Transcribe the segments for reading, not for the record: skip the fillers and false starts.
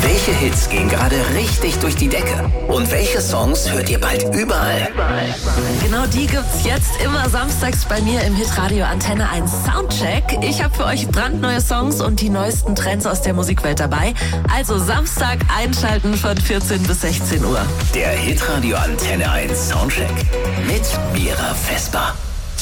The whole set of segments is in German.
Welche Hits gehen gerade richtig durch die Decke? Und welche Songs hört ihr bald überall? Genau die gibt's jetzt immer samstags bei mir im Hitradio Antenne 1 Soundcheck. Ich habe für euch brandneue Songs und die neuesten Trends aus der Musikwelt dabei. Also Samstag einschalten von 14 bis 16 Uhr. Der Hitradio Antenne 1 Soundcheck mit Mira Vesper.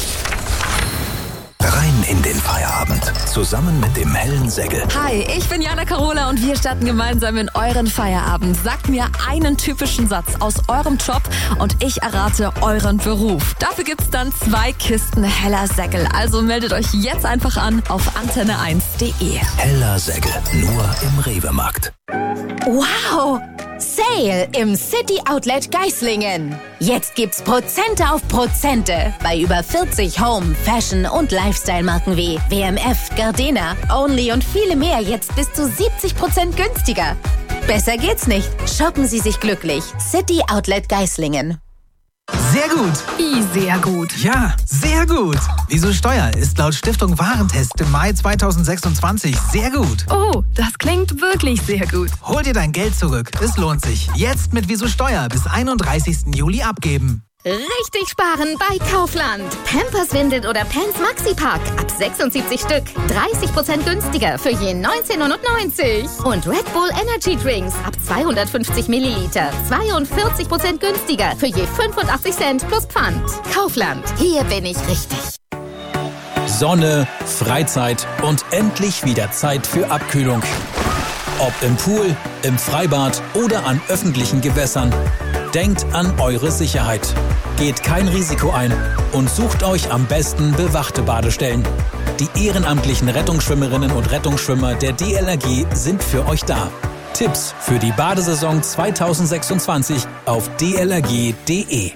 Rein in den Feierabend, zusammen mit dem hellen Sägel. Hi, ich bin Jana Carola und wir starten gemeinsam in euren Feierabend. Sagt mir einen typischen Satz aus eurem Job und ich errate euren Beruf. Dafür gibt's dann 2 Kisten heller Sägel. Also meldet euch jetzt einfach an auf antenne1.de. Heller Sägel, nur im Rewe-Markt. Wow! Sale im City Outlet Geislingen. Jetzt gibt's Prozente auf Prozente bei über 40 Home, Fashion und Lifestyle-Marken wie WMF, Gardena, Only und viele mehr jetzt bis zu 70% günstiger. Besser geht's nicht. Shoppen Sie sich glücklich. City Outlet Geislingen. Sehr gut. Wie sehr gut? Ja, sehr gut. Wieso Steuer ist laut Stiftung Warentest im Mai 2026 sehr gut. Oh, das klingt wirklich sehr gut. Hol dir dein Geld zurück. Es lohnt sich. Jetzt mit Wieso Steuer bis 31. Juli abgeben. Richtig sparen bei Kaufland. Pampers Windel oder Pants Maxi Pack ab 76 Stück. 30% günstiger für je 19,99 €. Und Red Bull Energy Drinks ab 250 Milliliter. 42% günstiger für je 85 Cent plus Pfand. Kaufland. Hier bin ich richtig. Sonne, Freizeit und endlich wieder Zeit für Abkühlung. Ob im Pool, im Freibad oder an öffentlichen Gewässern. Denkt an eure Sicherheit. Geht kein Risiko ein und sucht euch am besten bewachte Badestellen. Die ehrenamtlichen Rettungsschwimmerinnen und Rettungsschwimmer der DLRG sind für euch da. Tipps für die Badesaison 2026 auf dlrg.de.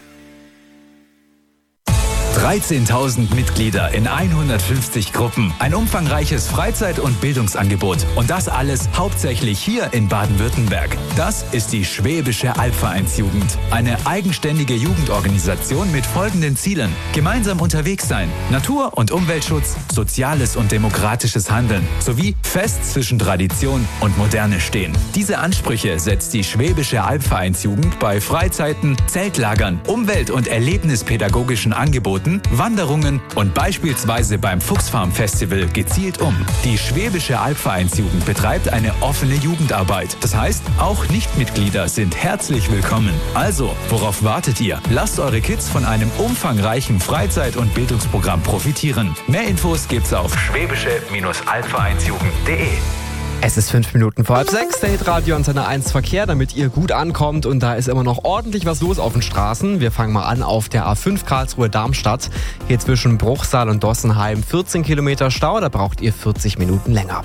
13.000 Mitglieder in 150 Gruppen. Ein umfangreiches Freizeit- und Bildungsangebot. Und das alles hauptsächlich hier in Baden-Württemberg. Das ist die Schwäbische Albvereinsjugend. Eine eigenständige Jugendorganisation mit folgenden Zielen. Gemeinsam unterwegs sein, Natur- und Umweltschutz, soziales und demokratisches Handeln sowie fest zwischen Tradition und Moderne stehen. Diese Ansprüche setzt die Schwäbische Albvereinsjugend bei Freizeiten, Zeltlagern, Umwelt- und erlebnispädagogischen Angeboten, Wanderungen und beispielsweise beim Fuchsfarm Festival gezielt um. Die Schwäbische Albvereinsjugend betreibt eine offene Jugendarbeit. Das heißt, auch Nichtmitglieder sind herzlich willkommen. Also, worauf wartet ihr? Lasst eure Kids von einem umfangreichen Freizeit- und Bildungsprogramm profitieren. Mehr Infos gibt's auf schwäbische-albvereinsjugend.de. Es ist 5 Minuten vor halb 6, der Hitradio Antenne 1 Verkehr, damit ihr gut ankommt. Und da ist immer noch ordentlich was los auf den Straßen. Wir fangen mal an auf der A5 Karlsruhe-Darmstadt. Hier zwischen Bruchsal und Dossenheim 14 Kilometer Stau, da braucht ihr 40 Minuten länger.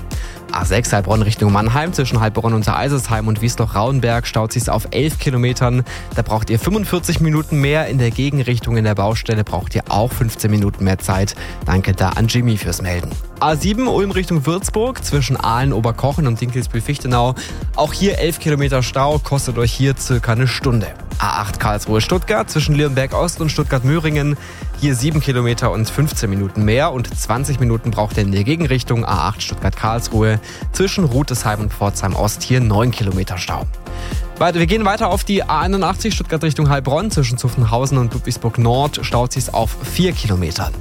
A6 Heilbronn Richtung Mannheim, zwischen Heilbronn und Eisersheim und Wiesloch-Rauenberg staut sich auf 11 Kilometern. Da braucht ihr 45 Minuten mehr. In der Gegenrichtung in der Baustelle braucht ihr auch 15 Minuten mehr Zeit. Danke da an Jimmy fürs Melden. A7 Ulm Richtung Würzburg, zwischen Aalen, Oberkochen und Dinkelsbühl-Fichtenau. Auch hier 11 Kilometer Stau, kostet euch hier circa eine Stunde. A8 Karlsruhe-Stuttgart, zwischen Leonberg-Ost und Stuttgart-Möhringen. Hier 7 Kilometer und 15 Minuten mehr und 20 Minuten braucht ihr in der Gegenrichtung A8 Stuttgart-Karlsruhe. Zwischen Rutesheim und Pforzheim-Ost hier 9 Kilometer Stau. Wir gehen weiter auf die A81 Stuttgart Richtung Heilbronn. Zwischen Zuffenhausen und Ludwigsburg Nord staut sich auf 4 Kilometern.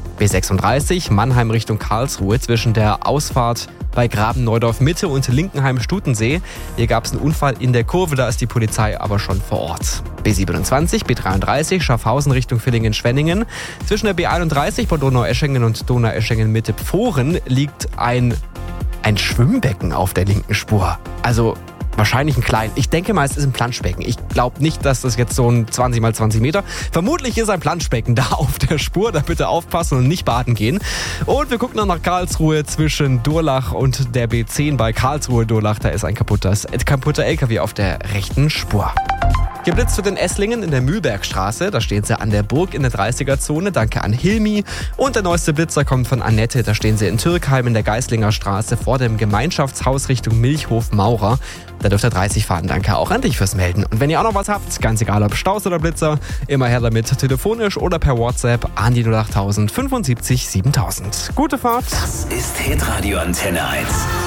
B36 Mannheim Richtung Karlsruhe zwischen der Ausfahrt bei Graben-Neudorf Mitte und Linkenheim-Stutensee. Hier gab es einen Unfall in der Kurve, da ist die Polizei aber schon vor Ort. B27 B33 Schaffhausen Richtung Villingen-Schwenningen. Zwischen der B31 bei Donaueschingen und Donaueschingen Mitte Pfohren liegt ein Schwimmbecken auf der linken Spur. Also wahrscheinlich ein klein. Ich denke mal, es ist ein Planschbecken. Ich glaube nicht, dass das jetzt so ein 20 x 20 Meter. Vermutlich ist ein Planschbecken da auf der Spur. Da bitte aufpassen und nicht baden gehen. Und wir gucken noch nach Karlsruhe zwischen Durlach und der B10 bei Karlsruhe-Durlach. Da ist ein kaputter LKW auf der rechten Spur. Geblitzt zu den Esslingen in der Mühlbergstraße. Da stehen sie an der Burg in der 30er-Zone. Danke an Hilmi. Und der neueste Blitzer kommt von Annette. Da stehen sie in Türkheim in der Geislinger Straße vor dem Gemeinschaftshaus Richtung Milchhof-Maurer. Da dürft ihr 30 fahren. Danke auch an dich fürs Melden. Und wenn ihr auch noch was habt, ganz egal ob Staus oder Blitzer, immer her damit, telefonisch oder per WhatsApp an die 08000 75 7000. Gute Fahrt. Das ist Hitradio Antenne 1.